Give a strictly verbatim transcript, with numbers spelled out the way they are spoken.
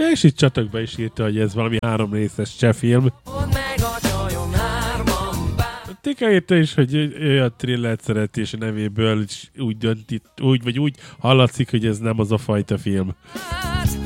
És itt csatokba is írta, hogy ez valami három részes cseh film. Tika írta is, hogy ő a thrillert szereti, és a nevéből úgy dönt, úgy vagy úgy hallatszik, hogy ez nem az a fajta film.